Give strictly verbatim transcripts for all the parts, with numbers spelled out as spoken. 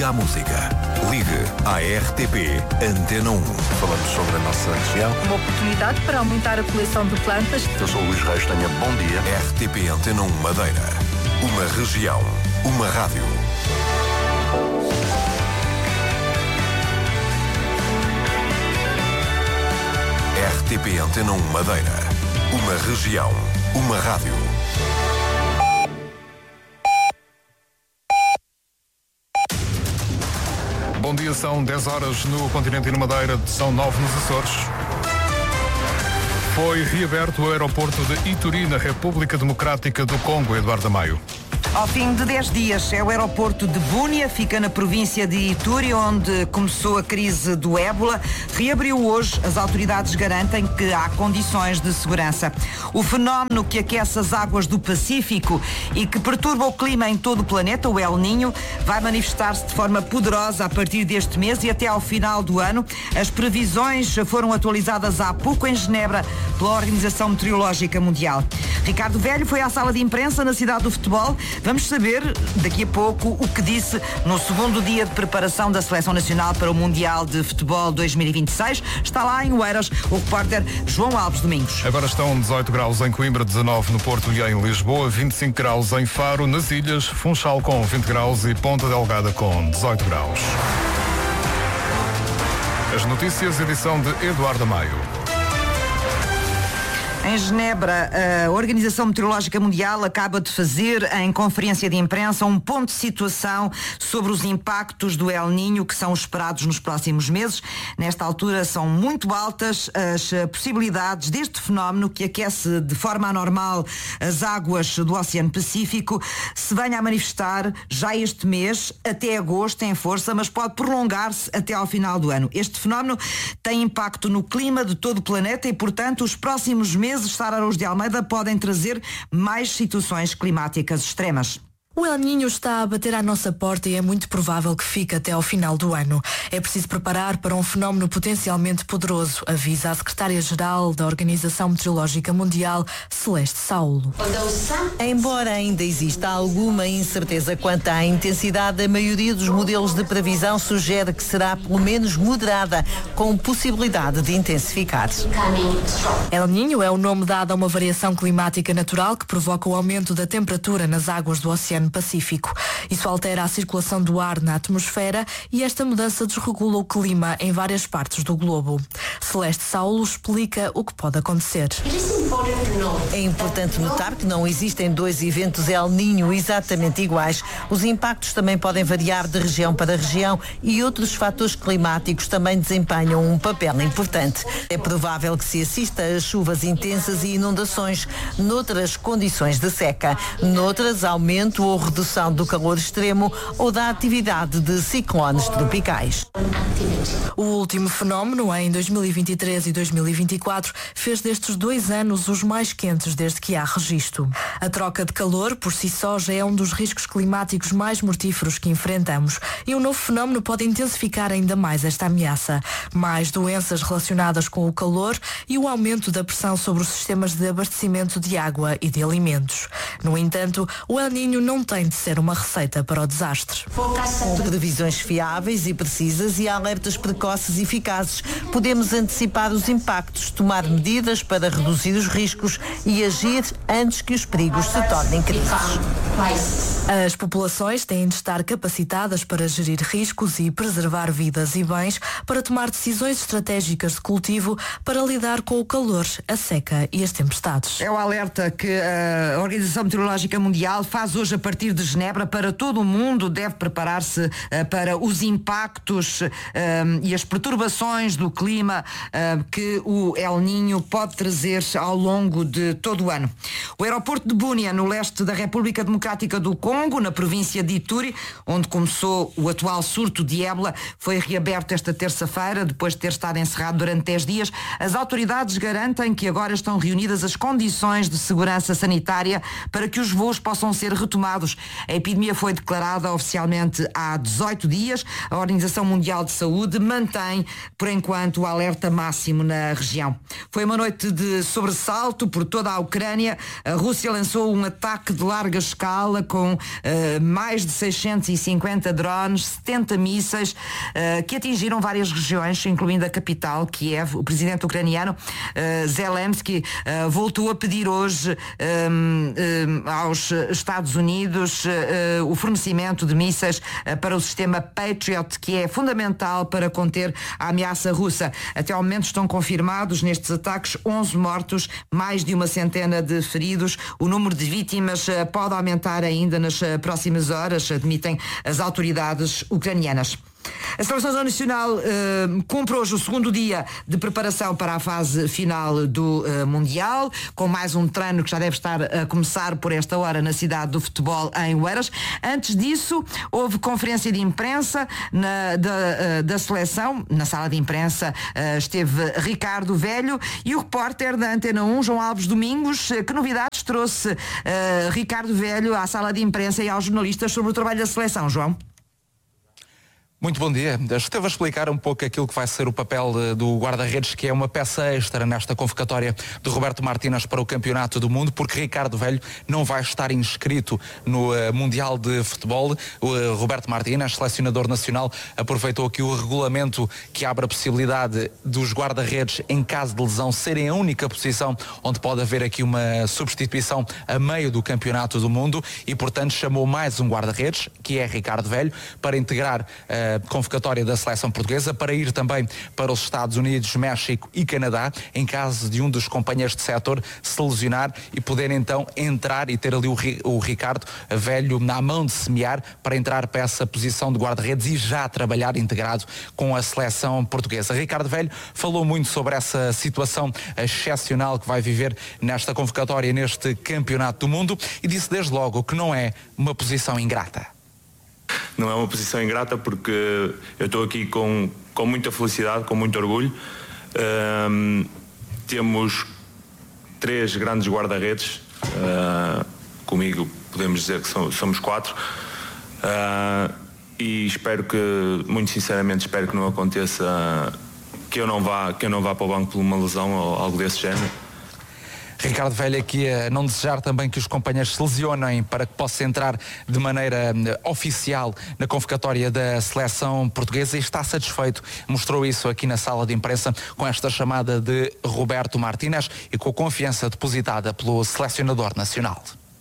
Liga à música. Ligue à R T P Antena um. Falamos sobre a nossa região. Uma oportunidade para aumentar a coleção de plantas. Eu sou o Luís Reis, tenha bom dia. R T P Antena um Madeira. Uma região. Uma rádio. R T P Antena um Madeira. Uma região. Uma rádio. Bom dia, são dez horas no continente e na Madeira, são nove nos Açores. Foi reaberto o aeroporto de Ituri, na República Democrática do Congo, Eduardo Amaio. Ao fim de dez dias, é o aeroporto de Bunia, fica na província de Ituri, onde começou a crise do ébola. Reabriu hoje, as autoridades garantem que há condições de segurança. O fenómeno que aquece as águas do Pacífico e que perturba o clima em todo o planeta, o El Niño, vai manifestar-se de forma poderosa a partir deste mês e até ao final do ano. As previsões foram atualizadas há pouco em Genebra pela Organização Meteorológica Mundial. Ricardo Velho foi à sala de imprensa na cidade do futebol. Vamos saber daqui a pouco o que disse no segundo dia de preparação da Seleção Nacional para o Mundial de Futebol dois mil e vinte e seis. Está lá em Oeiras o repórter João Alves Domingos. Agora estão dezoito graus em Coimbra, dezanove no Porto e em Lisboa, vinte e cinco graus em Faro, nas Ilhas, Funchal com vinte graus e Ponta Delgada com dezoito graus. As notícias, edição de Eduardo Amaio. Em Genebra, a Organização Meteorológica Mundial acaba de fazer, em conferência de imprensa, um ponto de situação sobre os impactos do El Niño que são esperados nos próximos meses. Nesta altura são muito altas as possibilidades deste fenómeno que aquece de forma anormal as águas do Oceano Pacífico se venha a manifestar já este mês, até agosto, em força, mas pode prolongar-se até ao final do ano. Este fenómeno tem impacto no clima de todo o planeta e, portanto, os próximos meses Sara Araújo de Almeida podem trazer mais situações climáticas extremas. O El Niño está a bater à nossa porta e é muito provável que fique até ao final do ano. É preciso preparar para um fenómeno potencialmente poderoso, avisa a secretária-geral da Organização Meteorológica Mundial, Celeste Saulo. Embora ainda exista alguma incerteza quanto à intensidade, a maioria dos modelos de previsão sugere que será pelo menos moderada, com possibilidade de intensificar. El Niño é o nome dado a uma variação climática natural que provoca o aumento da temperatura nas águas do Oceano Pacífico. Isso altera a circulação do ar na atmosfera e esta mudança desregula o clima em várias partes do globo. Celeste Saulo explica o que pode acontecer. É importante notar que não existem dois eventos El Niño exatamente iguais. Os impactos também podem variar de região para região e outros fatores climáticos também desempenham um papel importante. É provável que se assista a chuvas intensas e inundações, noutras condições de seca, noutras aumento ou redução do calor extremo ou da atividade de ciclones tropicais. O último fenómeno, em dois mil e vinte e três e dois mil e vinte e quatro, fez destes dois anos os mais quentes desde que há registro. A troca de calor, por si só, já é um dos riscos climáticos mais mortíferos que enfrentamos e um novo fenómeno pode intensificar ainda mais esta ameaça. Mais doenças relacionadas com o calor e o aumento da pressão sobre os sistemas de abastecimento de água e de alimentos. No entanto, o El Niño não tem de ser uma receita para o desastre. Com previsões fiáveis e precisas e alertas precoces e eficazes, podemos antecipar os impactos, tomar medidas para reduzir os riscos e agir antes que os perigos se tornem crises. As populações têm de estar capacitadas para gerir riscos e preservar vidas e bens, para tomar decisões estratégicas de cultivo para lidar com o calor, a seca e as tempestades. É o alerta que a Organização Meteorológica Mundial faz hoje a partir de Genebra para todo o mundo. Deve preparar-se uh, para os impactos uh, e as perturbações do clima uh, que o El Niño pode trazer ao longo de todo o ano. O aeroporto de Bunia, no leste da República Democrática do Congo, na província de Ituri, onde começou o atual surto de ébola, foi reaberto esta terça-feira, depois de ter estado encerrado durante dez dias. As autoridades garantem que agora estão reunidas as condições de segurança sanitária para que os voos possam ser retomados infectados. A epidemia foi declarada oficialmente há dezoito dias. A Organização Mundial de Saúde mantém, por enquanto, o alerta máximo na região. Foi uma noite de sobressalto por toda a Ucrânia. A Rússia lançou um ataque de larga escala com uh, mais de seiscentos e cinquenta drones, setenta mísseis, uh, que atingiram várias regiões, incluindo a capital, Kiev. O presidente ucraniano uh, Zelensky uh, voltou a pedir hoje um, um, aos Estados Unidos uh, o fornecimento de mísseis uh, para o sistema Patriot, que é fundamental para conter a ameaça russa. Até ao momento estão confirmados nestes ataques onze mortos, mais de uma centena de feridos. O número de vítimas uh, pode aumentar ainda nas uh, próximas horas, admitem as autoridades ucranianas. A Seleção Nacional uh, cumpre hoje o segundo dia de preparação para a fase final do uh, Mundial, com mais um treino que já deve estar a começar por esta hora na cidade do futebol em Oeiras. Antes disso, houve conferência de imprensa na, da, uh, da seleção. Na sala de imprensa uh, esteve Ricardo Velho e o repórter da Antena um, João Alves Domingos. Que novidades trouxe uh, Ricardo Velho à sala de imprensa e aos jornalistas sobre o trabalho da seleção, João? Muito bom dia. Esteve a explicar um pouco aquilo que vai ser o papel do guarda-redes, que é uma peça extra nesta convocatória de Roberto Martínez para o Campeonato do Mundo, porque Ricardo Velho não vai estar inscrito no uh, Mundial de Futebol. O uh, Roberto Martínez, selecionador nacional, aproveitou aqui o regulamento que abre a possibilidade dos guarda-redes, em caso de lesão, serem a única posição onde pode haver aqui uma substituição a meio do Campeonato do Mundo e, portanto, chamou mais um guarda-redes, que é Ricardo Velho, para integrar uh, convocatória da seleção portuguesa, para ir também para os Estados Unidos, México e Canadá, em caso de um dos companheiros de setor se lesionar e poder então entrar e ter ali o, o Ricardo Velho na mão de semear para entrar para essa posição de guarda-redes e já trabalhar integrado com a seleção portuguesa. Ricardo Velho falou muito sobre essa situação excepcional que vai viver nesta convocatória, neste Campeonato do Mundo, e disse desde logo que não é uma posição ingrata. Não é uma posição ingrata porque eu estou aqui com, com muita felicidade, com muito orgulho. Um, temos três grandes guarda-redes, uh, comigo podemos dizer que somos, somos quatro, uh, e espero que, muito sinceramente, espero que não aconteça que eu não vá, que eu não vá para o banco por uma lesão ou algo desse género. Ricardo Velho aqui a não desejar também que os companheiros se lesionem para que possa entrar de maneira oficial na convocatória da seleção portuguesa, e está satisfeito. Mostrou isso aqui na sala de imprensa com esta chamada de Roberto Martínez e com a confiança depositada pelo selecionador nacional.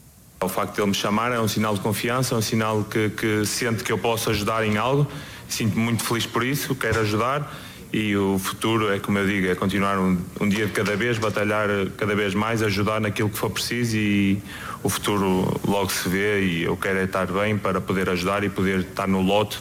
O facto de ele me chamar é um sinal de confiança, é um sinal que, que sente que eu posso ajudar em algo. Sinto-me muito feliz por isso, quero ajudar. E o futuro é, como eu digo, é continuar um, um dia de cada vez, batalhar cada vez mais, ajudar naquilo que for preciso, e o futuro logo se vê, e eu quero é estar bem para poder ajudar e poder estar no lote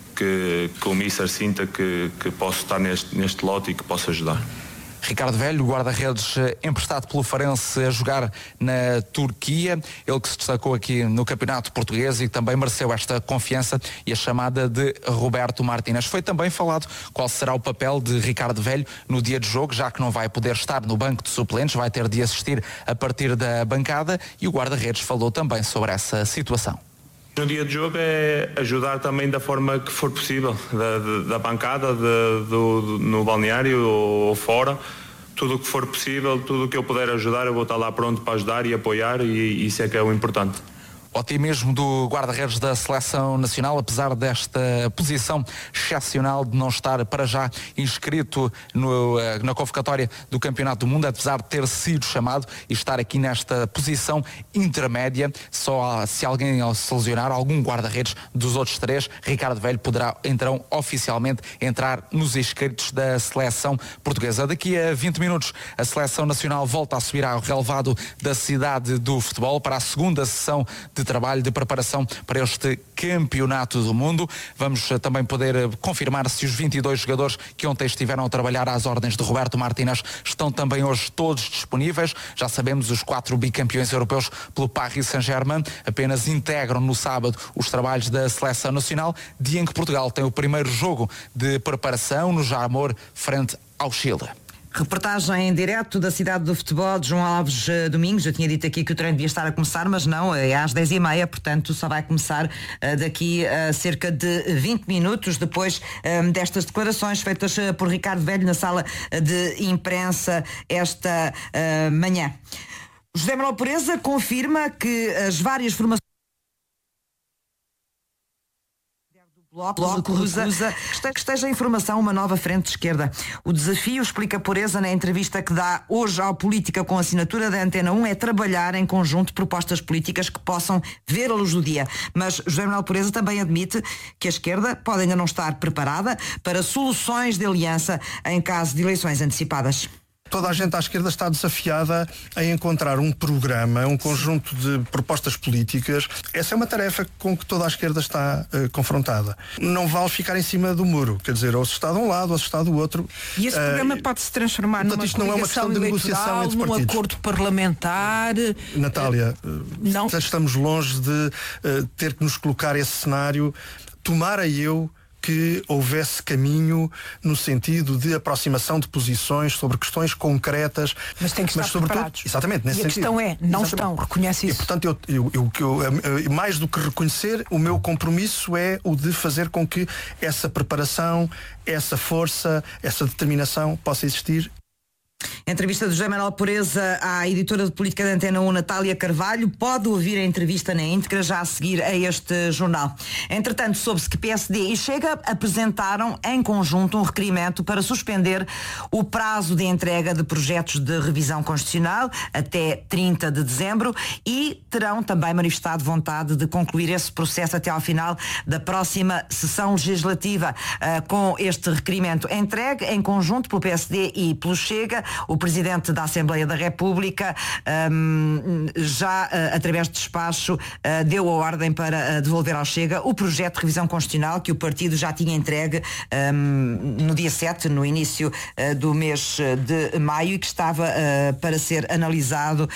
que, que o Mister sinta que, que posso estar neste, neste lote e que posso ajudar. Ricardo Velho, guarda-redes emprestado pelo Farense a jogar na Turquia, ele que se destacou aqui no Campeonato Português e também mereceu esta confiança e a chamada de Roberto Martínez. Foi também falado qual será o papel de Ricardo Velho no dia de jogo, já que não vai poder estar no banco de suplentes, vai ter de assistir a partir da bancada, e o guarda-redes falou também sobre essa situação. No dia de jogo é ajudar também da forma que for possível, da, da, da bancada, de, do, do, no balneário ou, ou fora, tudo o que for possível, tudo o que eu puder ajudar, eu vou estar lá pronto para ajudar e apoiar, e isso é que é o importante. Otimismo do guarda-redes da Seleção Nacional, apesar desta posição excepcional de não estar para já inscrito no, na convocatória do Campeonato do Mundo, apesar de ter sido chamado e estar aqui nesta posição intermédia. Só se alguém se lesionar, algum guarda-redes dos outros três, Ricardo Velho poderá então oficialmente entrar nos inscritos da Seleção Portuguesa. Daqui a vinte minutos a Seleção Nacional volta a subir ao relevado da cidade do futebol para a segunda sessão de trabalho de preparação para este Campeonato do Mundo. Vamos também poder confirmar se os vinte e dois jogadores que ontem estiveram a trabalhar às ordens de Roberto Martínez estão também hoje todos disponíveis. Já sabemos, os quatro bicampeões europeus pelo Paris Saint-Germain apenas integram no sábado os trabalhos da Seleção Nacional, dia em que Portugal tem o primeiro jogo de preparação no Jamor frente ao Chile. Reportagem em direto da cidade do futebol de João Alves Domingos. Eu tinha dito aqui que o treino devia estar a começar, mas não, é às dez e meia, portanto só vai começar uh, daqui a uh, cerca de vinte minutos depois um, destas declarações feitas uh, por Ricardo Velho na sala de imprensa esta uh, manhã. José Manuel Pureza confirma que as várias formações Bloco, Bloco recusa, recusa que esteja em formação uma nova frente de esquerda. O desafio, explica Pureza na entrevista que dá hoje ao Política com assinatura da Antena um, é trabalhar em conjunto propostas políticas que possam ver a luz do dia. Mas José Manuel Pureza também admite que a esquerda pode ainda não estar preparada para soluções de aliança em caso de eleições antecipadas. Toda a gente à esquerda está desafiada a encontrar um programa, um conjunto de propostas políticas. Essa é uma tarefa com que toda a esquerda está uh, confrontada. Não vale ficar em cima do muro, quer dizer, ou se está de um lado ou se está do outro. E esse uh, programa pode se transformar numa isto não é uma questão de negociação entre num partidos. acordo parlamentar. Natália, uh, não. Estamos longe de uh, ter que nos colocar esse cenário. Tomara eu que houvesse caminho no sentido de aproximação de posições sobre questões concretas. Mas tem que estar mas, sobretudo, preparados. Exatamente, nesse e a sentido. questão é, não exatamente. Estão, reconhece isso. E, portanto, eu, eu, eu, eu, eu, mais do que reconhecer, o meu compromisso é o de fazer com que essa preparação, essa força, essa determinação possa existir. Entrevista de José Manuel Pureza à editora de política da Antena um, Natália Carvalho. Pode ouvir a entrevista na íntegra já a seguir a este jornal. Entretanto, soube-se que P S D e Chega apresentaram em conjunto um requerimento para suspender o prazo de entrega de projetos de revisão constitucional até trinta de dezembro e terão também manifestado vontade de concluir esse processo até ao final da próxima sessão legislativa. Uh, com este requerimento entregue em conjunto pelo P S D e pelo Chega, o Presidente da Assembleia da República um, já, uh, através de despacho, uh, deu a ordem para uh, devolver ao Chega o projeto de revisão constitucional que o partido já tinha entregue um, no dia sete, no início uh, do mês de maio, e que estava uh, para ser analisado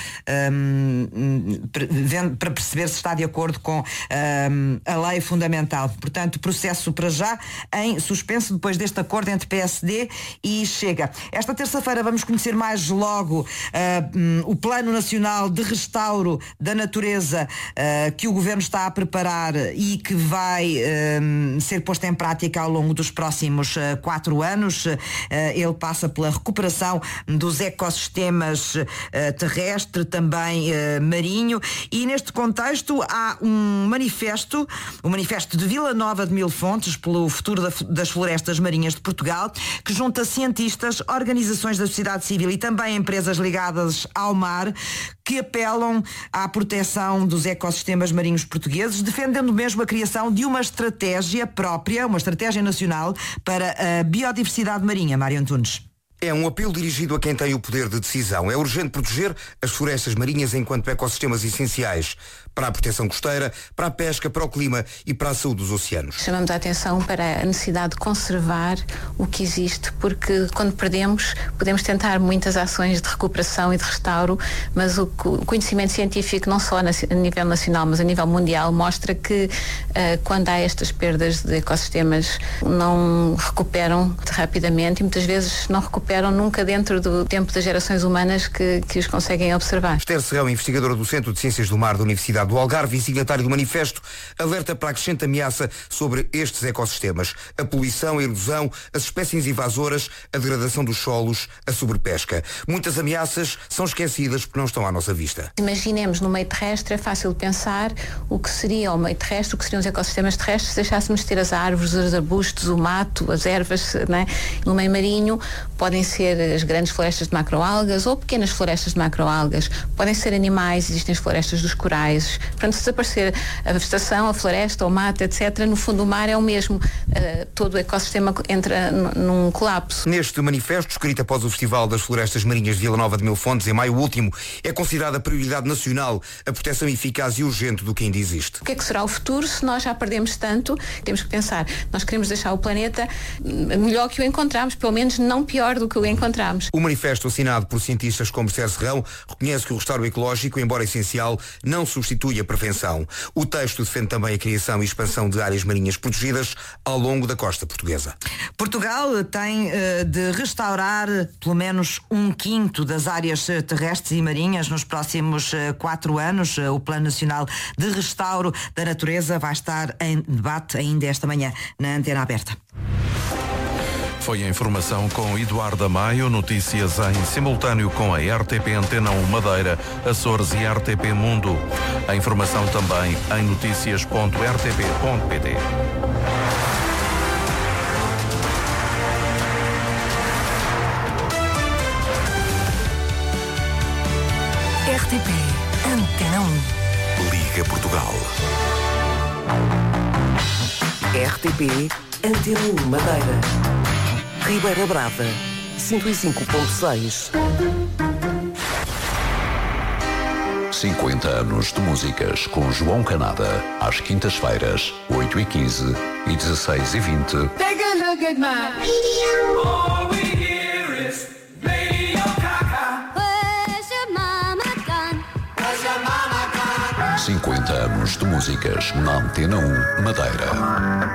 um, para perceber se está de acordo com um, a lei fundamental. Portanto, processo para já em suspenso depois deste acordo entre P S D e Chega. Esta terça-feira vamos conhecer mais logo uh, um, o Plano Nacional de Restauro da Natureza uh, que o Governo está a preparar e que vai um, ser posto em prática ao longo dos próximos uh, quatro anos. Uh, ele passa pela recuperação dos ecossistemas uh, terrestre, também uh, marinho, e neste contexto há um manifesto, o manifesto de Vila Nova de Mil Fontes pelo futuro da, das florestas marinhas de Portugal, que junta cientistas, organizações da sociedade civil e também empresas ligadas ao mar, que apelam à proteção dos ecossistemas marinhos portugueses, defendendo mesmo a criação de uma estratégia própria, uma estratégia nacional para a biodiversidade marinha. Mário Antunes. É um apelo dirigido a quem tem o poder de decisão. É urgente proteger as florestas marinhas enquanto ecossistemas essenciais para a proteção costeira, para a pesca, para o clima e para a saúde dos oceanos. Chamamos a atenção para a necessidade de conservar o que existe, porque quando perdemos, podemos tentar muitas ações de recuperação e de restauro, mas o conhecimento científico, não só a nível nacional, mas a nível mundial, mostra que uh, quando há estas perdas de ecossistemas, não recuperam rapidamente e muitas vezes não recuperam nunca dentro do tempo das gerações humanas que, que os conseguem observar. Esther Serrão, investigadora do Centro de Ciências do Mar da Universidade do Algarve e signatário do manifesto, alerta para a crescente ameaça sobre estes ecossistemas: a poluição, a erosão, as espécies invasoras, a degradação dos solos, a sobrepesca. Muitas ameaças são esquecidas porque não estão à nossa vista. Imaginemos no meio terrestre, é fácil pensar o que seria o meio terrestre, o que seriam os ecossistemas terrestres se deixássemos ter as árvores, os arbustos, o mato, as ervas, né? No meio marinho podem ser as grandes florestas de macroalgas ou pequenas florestas de macroalgas, podem ser animais, existem as florestas dos corais. Portanto, se desaparecer a vegetação, a floresta, o mato, etcétera, no fundo do mar é o mesmo. Uh, todo o ecossistema entra num colapso. Neste manifesto, escrito após o Festival das Florestas Marinhas de Vila Nova de Mil Fontes, em maio último, é considerada prioridade nacional a proteção eficaz e urgente do que ainda existe. O que é que será o futuro se nós já perdemos tanto? Temos que pensar, nós queremos deixar o planeta melhor que o encontramos, pelo menos não pior do do que encontramos. O manifesto assinado por cientistas como Esther Serrão reconhece que o restauro ecológico, embora essencial, não substitui a prevenção. O texto defende também a criação e expansão de áreas marinhas protegidas ao longo da costa portuguesa. Portugal tem uh, de restaurar pelo menos um quinto das áreas terrestres e marinhas nos próximos uh, quatro anos. Uh, o Plano Nacional de Restauro da Natureza vai estar em debate ainda esta manhã na Antena Aberta. Foi a informação com Eduardo Maio, notícias em simultâneo com a R T P Antena um Madeira, Açores e R T P Mundo. A informação também em notícias ponto r t p ponto p t. R T P Antena um. Liga Portugal. R T P Antena um Madeira. Ribeira Brava, cento e cinco ponto seis. cinquenta anos de músicas com João Canada, às quintas-feiras, oito e quinze e dezesseis e vinte. Take a look at my... All we hear is Radio Kaka. Where's your mama gone? Where's your mama gone? cinquenta anos de músicas na Antena um Madeira.